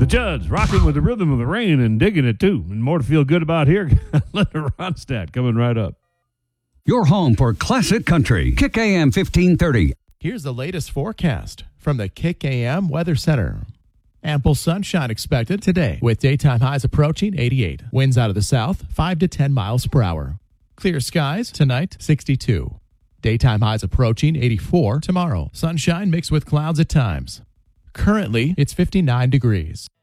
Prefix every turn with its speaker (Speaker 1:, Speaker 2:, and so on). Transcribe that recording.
Speaker 1: The Judds rocking with the rhythm of the rain and digging it too. And more to feel good about here. Linda Ronstadt coming right up.
Speaker 2: Your home for classic country. Kick AM 1530.
Speaker 3: Here's the latest forecast from the Kick AM Weather Center. Ample sunshine expected today with daytime highs approaching 88. Winds out of the south 5 to 10 miles per hour. Clear skies tonight 62. Daytime highs approaching 84 tomorrow. Sunshine mixed with clouds at times. Currently, it's 59 degrees.